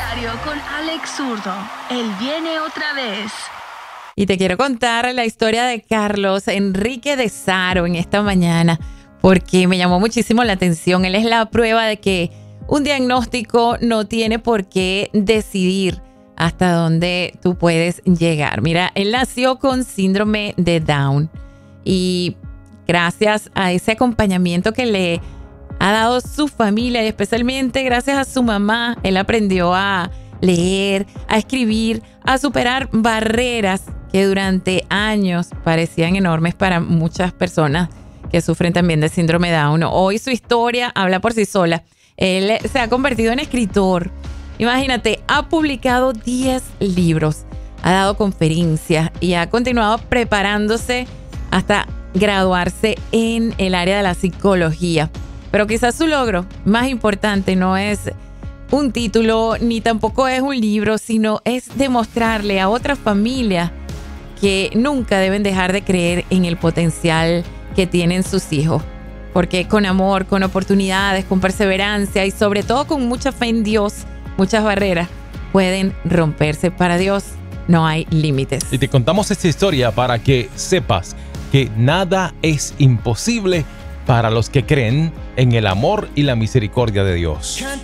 Diario con Alex Zurdo. Él viene otra vez. Y te quiero contar la historia de Carlos Enrique de Saro en esta mañana, porque me llamó muchísimo la atención. Él es la prueba de que un diagnóstico no tiene por qué decidir hasta dónde tú puedes llegar. Mira, él nació con síndrome de Down y gracias a ese acompañamiento que le ha dado su familia y especialmente gracias a su mamá, él aprendió a leer, a escribir, a superar barreras que durante años parecían enormes para muchas personas que sufren también de síndrome Down. Hoy su historia habla por sí sola. Él se ha convertido en escritor. Imagínate, ha publicado 10 libros, ha dado conferencias y ha continuado preparándose hasta graduarse en el área de la psicología. Pero quizás su logro más importante no es un título ni tampoco es un libro, sino es demostrarle a otras familias que nunca deben dejar de creer en el potencial que tienen sus hijos. Porque con amor, con oportunidades, con perseverancia y sobre todo con mucha fe en Dios, muchas barreras pueden romperse. Para Dios no hay límites. Y te contamos esta historia para que sepas que nada es imposible para los que creen en el amor y la misericordia de Dios.